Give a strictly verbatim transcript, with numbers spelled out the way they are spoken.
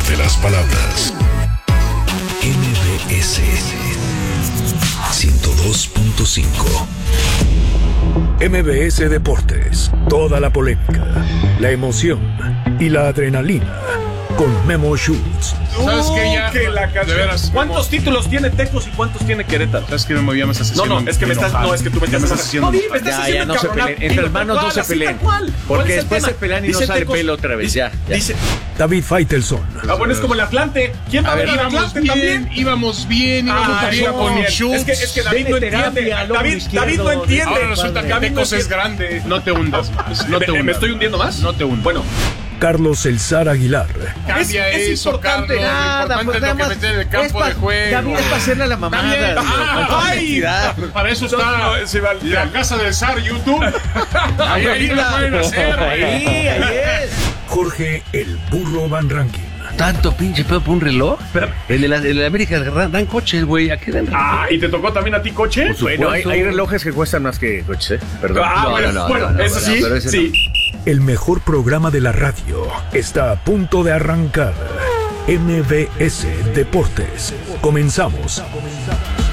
de las palabras. M B S ciento dos punto cinco. M B S Deportes. Toda la polémica, la emoción y la adrenalina con Memo Schutz. ¿Sabes qué? Ya, que la de veras, ¿Cuántos Memo? títulos tiene Tecos y cuántos tiene Querétaro? ¿Sabes que me llamas a No, no, es que me estás, no, es que tú me Ya me estás estás haciendo No, dime, enojar. estás Ya, haciendo ya no se encabronar. peleen. Entre Dime, hermanos no ¿cuál? se Así peleen. tal cual. ¿Cuál Porque es el después tema? se pelean y no Dice sale Tecos, pelo otra vez. dice- Ya, ya. Dice, David Faitelson. ah, bueno, es como el Atlante. ¿Quién va a A ver ver, el íbamos Atlante bien, también? íbamos bien, íbamos Ah, arriba íbamos con bien. Schutz. Es que, es que David no Vete terapia entiende. al hombro David, izquierdo. David no entiende. Ahora resulta que David no Tecos es entiende. grande. No te hundas más. No te ¿Me, hundas. ¿Me estoy hundiendo más? No te hundas. Bueno, Carlos El Zar Aguilar. Cambia es- es eso, importante. Carlos. Nada, Lo importante pues es nada lo que más meter en el es campo pa- de juego. David, es para hacerle la mamada. Está bien. digo, Ah, con toda ay. honestidad. Para eso está No, no, sí, vale. la casa del zar YouTube. Ahí, ahí lo pueden hacer. Ahí, ahí es. Jorge El Burro Van Rankin. Tanto pinche pedo por un reloj. El de la, el de la América dan, dan coches, güey. ¿A qué dan reloj? Ah, ¿y te tocó también a ti coche? Bueno, hay, hay relojes que cuestan más que coches, ¿eh? Perdón. Ah, No, bueno, no, no, bueno, no, no, eso no, sí, pero ese sí. El mejor programa de la radio está a punto de arrancar. M B S Deportes. Comenzamos.